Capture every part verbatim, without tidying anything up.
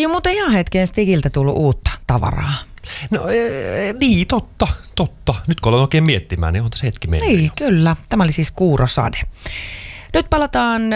Ei ole muuten ihan hetken Stigiltä tullut uutta tavaraa. No ee, niin, totta, totta. Nyt kun aloin oikein miettimään, niin on tässä hetki mennyt. Niin, kyllä. Tämä oli siis Kuurosade. Nyt palataan ö,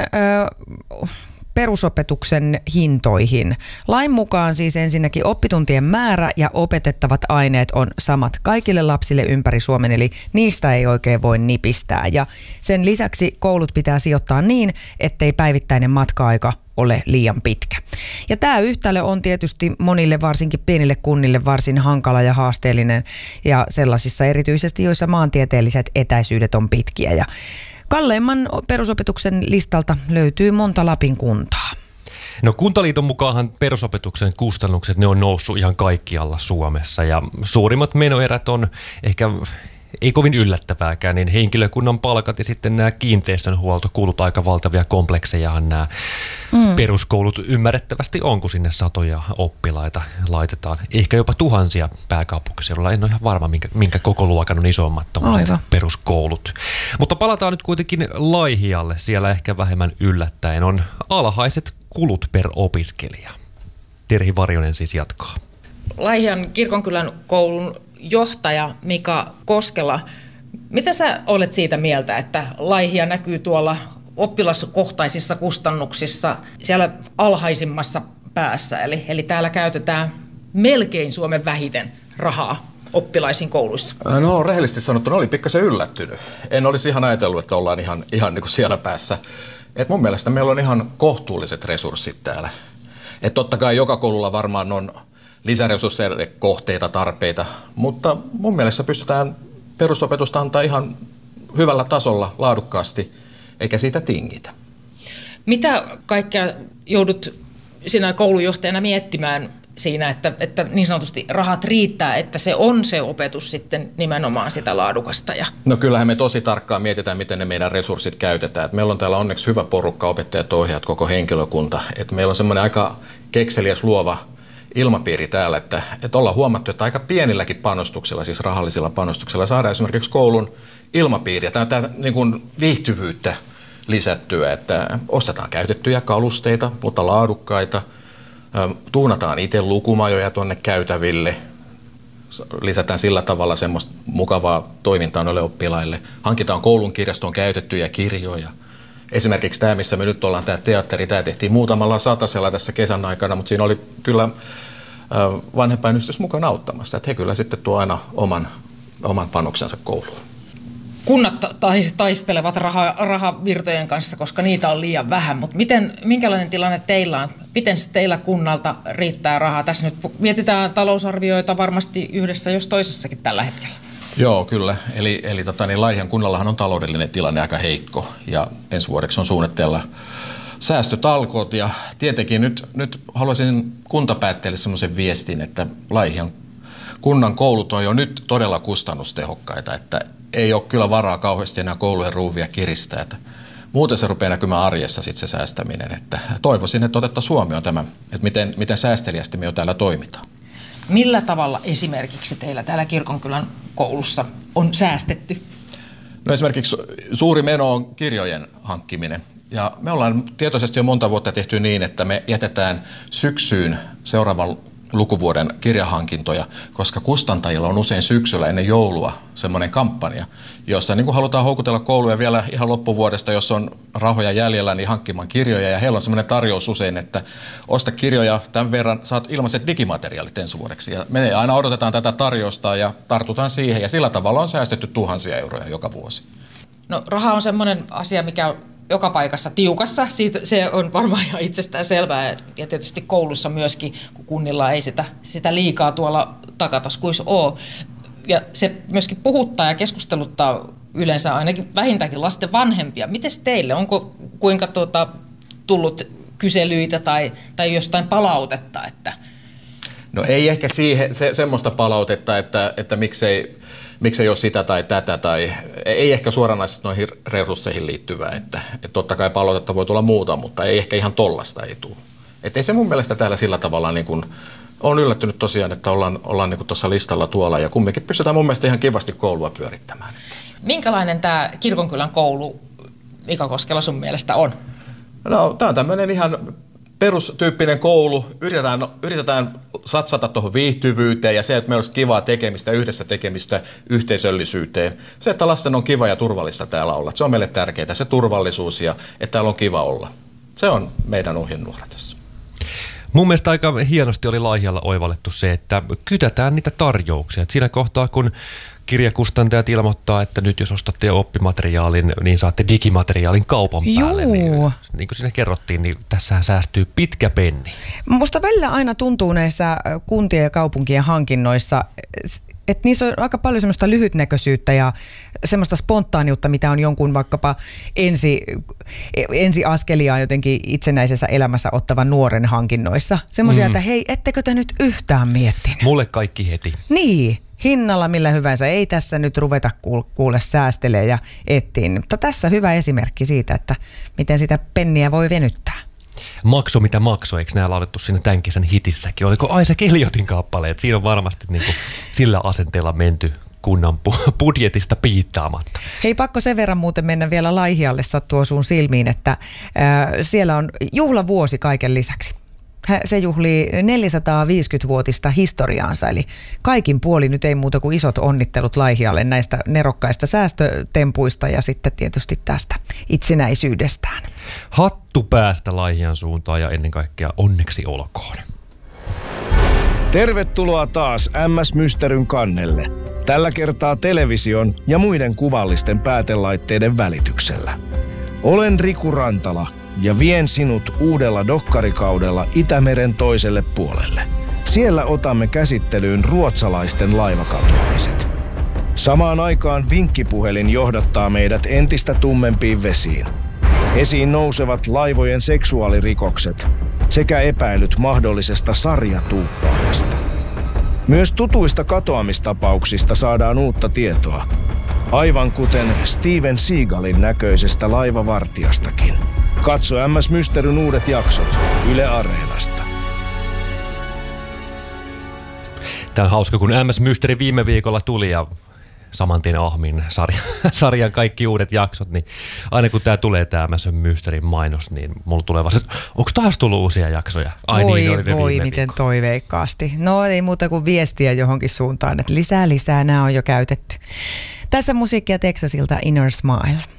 perusopetuksen hintoihin. Lain mukaan siis ensinnäkin oppituntien määrä ja opetettavat aineet on samat kaikille lapsille ympäri Suomen, eli niistä ei oikein voi nipistää. Ja sen lisäksi koulut pitää sijoittaa niin, ettei päivittäinen matka-aika ole liian pitkä. Ja tämä yhtälö on tietysti monille, varsinkin pienille kunnille, varsin hankala ja haasteellinen, ja sellaisissa erityisesti, joissa maantieteelliset etäisyydet on pitkiä. Ja kalleimman perusopetuksen listalta löytyy monta Lapin kuntaa. No Kuntaliiton mukaanhan perusopetuksen kustannukset, ne on noussut ihan kaikkialla Suomessa, ja suurimmat menoerät on ehkä ei kovin yllättävääkään, niin henkilökunnan palkat ja sitten nämä kiinteistönhuoltokulut, aika valtavia kompleksejahan nämä mm. peruskoulut ymmärrettävästi on, kun sinne satoja oppilaita laitetaan. Ehkä jopa tuhansia pääkaupunkiseudulla. En ole ihan varma, minkä, minkä koko luokan on isommat peruskoulut. Mutta palataan nyt kuitenkin Laihialle. Siellä ehkä vähemmän yllättäen on alhaiset kulut per opiskelija. Terhi Varjonen siis jatkaa. Laihian kirkonkylän koulun johtaja Mika Koskela, mitä sä olet siitä mieltä, että Laihia näkyy tuolla oppilaskohtaisissa kustannuksissa siellä alhaisimmassa päässä, eli, eli täällä käytetään melkein Suomen vähiten rahaa oppilaisiin kouluissa? No rehellisesti sanottuna oli pikkasen yllättynyt. En olisi ihan ajatellut, että ollaan ihan, ihan niin kuin siellä päässä. Et mun mielestä meillä on ihan kohtuulliset resurssit täällä. Et totta kai joka koululla varmaan on lisäresursseille kohteita, tarpeita, mutta mun mielestä pystytään perusopetusta antaa ihan hyvällä tasolla, laadukkaasti, eikä siitä tingitä. Mitä kaikkea joudut sinä koulujohtajana miettimään siinä, että, että niin sanotusti rahat riittää, että se on se opetus sitten nimenomaan sitä laadukasta? Ja... No kyllähän me tosi tarkkaan mietitään, miten ne meidän resurssit käytetään. Et meillä on täällä onneksi hyvä porukka, opettajat, ohjaajat, koko henkilökunta. Et meillä on semmoinen aika kekseliäs, luova ilmapiiri täällä, että, että ollaan huomattu, että aika pienilläkin panostuksilla, siis rahallisilla panostuksilla, saadaan esimerkiksi koulun ilmapiiriä, tämä niin kuin viihtyvyyttä lisättyä, että ostetaan käytettyjä kalusteita, mutta laadukkaita, tuunataan itse lukumajoja tuonne käytäville, lisätään sillä tavalla semmoista mukavaa toimintaa noille oppilaille, hankitaan koulun kirjastoon käytettyjä kirjoja. Esimerkiksi tämä, missä me nyt ollaan, tämä teatteri, tämä tehtiin muutamalla satasella tässä kesän aikana, mutta siinä oli kyllä vanhempainyhdistys mukana auttamassa, että he kyllä sitten tuo aina oman, oman panoksensa kouluun. Kunnat ta- taistelevat raha- rahavirtojen kanssa, koska niitä on liian vähän, mutta miten, minkälainen tilanne teillä on? Miten teillä kunnalta riittää rahaa? Tässä nyt mietitään talousarvioita varmasti yhdessä jos toisessakin tällä hetkellä. Joo, kyllä. Eli, eli tota, niin Laihian kunnallahan on taloudellinen tilanne aika heikko ja ensi vuodeksi on suunnitteilla säästötalkoot ja tietenkin nyt, nyt haluaisin kuntapäättäjille semmoisen viestin, että Laihian kunnan koulut on jo nyt todella kustannustehokkaita, että ei ole kyllä varaa kauheasti enää koulujen ruuvia kiristää. Että muuten se rupeaa näkymään arjessa sit se säästäminen. Että toivoisin, että otettaisiin huomioon tämä, että miten, miten säästeliästi me jo täällä toimitaan. Millä tavalla esimerkiksi teillä täällä kirkonkylän koulussa on säästetty? No esimerkiksi suuri meno on kirjojen hankkiminen. Ja me ollaan tietoisesti jo monta vuotta tehty niin, että me jätetään syksyyn seuraavan lukuvuoden kirjahankintoja, koska kustantajilla on usein syksyllä ennen joulua semmoinen kampanja, jossa niin kuin halutaan houkutella kouluja vielä ihan loppuvuodesta, jos on rahoja jäljellä, niin hankkimaan kirjoja. Ja heillä on semmoinen tarjous usein, että osta kirjoja tämän verran, saat ilmaiset digimateriaalit ensi vuodeksi. Ja me aina odotetaan tätä tarjousta ja tartutaan siihen, ja sillä tavalla on säästetty tuhansia euroja joka vuosi. No raha on semmoinen asia, mikä joka paikassa tiukassa. Siitä, se on varmaan ihan itsestään selvää ja tietysti koulussa myöskin, kun kunnilla ei sitä, sitä liikaa tuolla takataskuissa ole. Ja se myöskin puhuttaa ja keskusteluttaa yleensä ainakin vähintäänkin lasten vanhempia. Mites teille? Onko kuinka tuota, tullut kyselyitä tai, tai jostain palautetta? Että... No ei ehkä siihen, se, semmoista palautetta, että, että miksei... Miksei ole sitä tai tätä, tai ei ehkä suoranaisesti noihin resursseihin liittyvää, että, että totta kai palautetta voi tulla muuta, mutta ei ehkä ihan tollasta ei tule. Että ei se mun mielestä täällä sillä tavalla, niin kuin, on yllättynyt tosiaan, että ollaan, ollaan niin kuin tuossa listalla tuolla, ja kumminkin pystytään mun mielestä ihan kivasti koulua pyörittämään. Minkälainen tämä Kirkonkylän koulu, Mika Koskela, sun mielestä on? No tämä on tämmöinen ihan perustyyppinen koulu, yritetään, yritetään satsata tuohon viihtyvyyteen ja se, että meillä olisi kivaa tekemistä, yhdessä tekemistä, yhteisöllisyyteen. Se, että lasten on kiva ja turvallista täällä olla, se on meille tärkeää, se turvallisuus ja että täällä on kiva olla. Se on meidän ohjenuora tässä. Mun mielestä aika hienosti oli Laihialla oivallettu se, että kytätään niitä tarjouksia. Et siinä kohtaa, kun kirjakustantajat ilmoittaa, että nyt jos ostatte oppimateriaalin, niin saatte digimateriaalin kaupan päälle. Juu. Niin, niin kuin siinä kerrottiin, niin tässähän säästyy pitkä penni. Musta välillä aina tuntuu näissä kuntien ja kaupunkien hankinnoissa, että niissä on aika paljon semmoista lyhytnäköisyyttä ja semmoista spontaaniutta, mitä on jonkun vaikkapa ensi, ensi askeliaan jotenkin itsenäisessä elämässä ottavan nuoren hankinnoissa. Semmoisia, mm. että hei, ettekö te nyt yhtään miettinyt? Mulle kaikki heti. Niin, hinnalla millä hyvänsä. Ei tässä nyt ruveta kuule säästelee ja etsiä. Mutta tässä hyvä esimerkki siitä, että miten sitä penniä voi venyttää. Makso mitä maksoi, eikö nämä laulettu siinä tämän kesän hitissäkin? Oliko Isaac Elliotin kappaleet? Siinä on varmasti niin kuin sillä asenteella menty kunnan budjetista piittaamatta. Hei, pakko sen verran muuten mennä vielä Laihialle sattua sun silmiin, että ää, siellä on juhlavuosi kaiken lisäksi. Se juhlii neljäsataaviisikymmenvuotista historiaansa, eli kaikin puoli nyt ei muuta kuin isot onnittelut Laihialle näistä nerokkaista säästötempuista ja sitten tietysti tästä itsenäisyydestään. Hattu päästä Laihian suuntaan ja ennen kaikkea onneksi olkoon. Tervetuloa taas M S Mysteryn kannelle. Tällä kertaa television ja muiden kuvallisten päätelaitteiden välityksellä. Olen Riku Rantala ja vien sinut uudella dokkarikaudella Itämeren toiselle puolelle. Siellä otamme käsittelyyn ruotsalaisten laivakatoamiset. Samaan aikaan vinkkipuhelin johdattaa meidät entistä tummempiin vesiin. Esiin nousevat laivojen seksuaalirikokset sekä epäilyt mahdollisesta sarjatuuppaajasta. Myös tutuista katoamistapauksista saadaan uutta tietoa, aivan kuten Steven Seagalin näköisestä laivavartijastakin. Katso M S Mysteryn uudet jaksot Yle Areenasta. Tämä on hauska, kun M S Mystery viime viikolla tuli ja saman tien ahmin sarjan, sarjan kaikki uudet jaksot, niin aina kun tämä tulee tämä M S Mysteryn mainos, niin mulla tulee vasta, että onko taas tullut uusia jaksoja? Ai voi niin, oli voi, miten viikko. toiveikkaasti. No ei muuta kuin viestiä johonkin suuntaan, että lisää lisää, nämä on jo käytetty. Tässä musiikkia Texasilta Inner Smile.